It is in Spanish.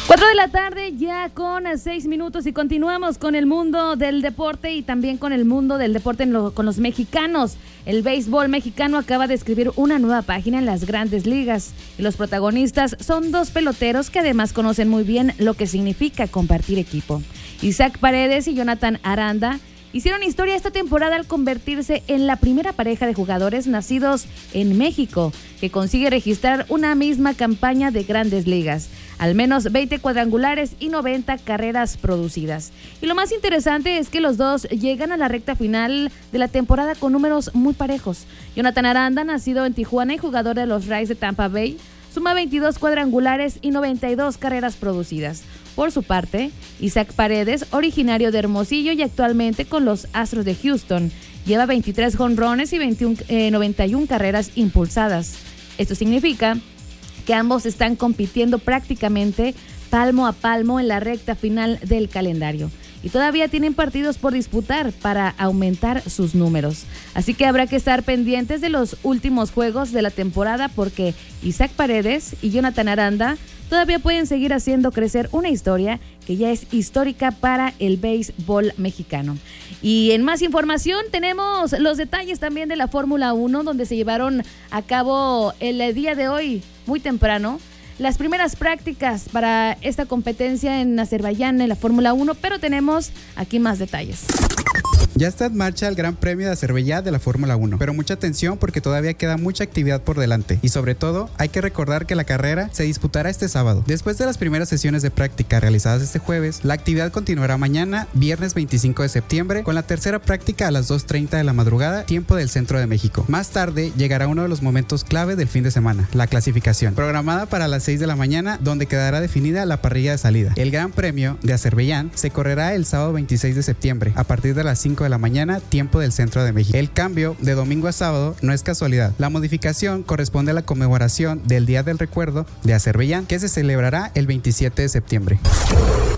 4 de la tarde ya con 6 minutos y continuamos con el mundo del deporte y también con el mundo del deporte con los mexicanos. El béisbol mexicano acaba de escribir una nueva página en las grandes ligas y los protagonistas son dos peloteros que además conocen muy bien lo que significa compartir equipo. Isaac Paredes y Jonathan Aranda hicieron historia esta temporada al convertirse en la primera pareja de jugadores nacidos en México que consigue registrar una misma campaña de grandes ligas. Al menos 20 cuadrangulares y 90 carreras producidas. Y lo más interesante es que los dos llegan a la recta final de la temporada con números muy parejos. Jonathan Aranda, nacido en Tijuana y jugador de los Rays de Tampa Bay, suma 22 cuadrangulares y 92 carreras producidas. Por su parte, Isaac Paredes, originario de Hermosillo y actualmente con los Astros de Houston, lleva 23 jonrones y 91 carreras impulsadas. Esto significa que ambos están compitiendo prácticamente palmo a palmo en la recta final del calendario y todavía tienen partidos por disputar para aumentar sus números. Así que habrá que estar pendientes de los últimos juegos de la temporada porque Isaac Paredes y Jonathan Aranda todavía pueden seguir haciendo crecer una historia que ya es histórica para el béisbol mexicano. Y en más información tenemos los detalles también de la Fórmula 1, donde se llevaron a cabo el día de hoy, muy temprano, las primeras prácticas para esta competencia en Azerbaiyán en la Fórmula 1, pero tenemos aquí más detalles. Ya está en marcha el Gran Premio de Azerbaiyán de la Fórmula 1, pero mucha atención porque todavía queda mucha actividad por delante y sobre todo hay que recordar que la carrera se disputará este sábado. Después de las primeras sesiones de práctica realizadas este jueves, la actividad continuará mañana, viernes 25 de septiembre, con la tercera práctica a las 2:30 de la madrugada, tiempo del centro de México. Más tarde llegará uno de los momentos clave del fin de semana, la clasificación, programada para las 6 de la mañana, donde quedará definida la parrilla de salida. El Gran Premio de Azerbaiyán se correrá el sábado 26 de septiembre, a partir de las 5 de la mañana, tiempo del centro de México. El cambio de domingo a sábado no es casualidad. La modificación corresponde a la conmemoración del Día del Recuerdo de Azerbaiyán, que se celebrará el 27 de septiembre.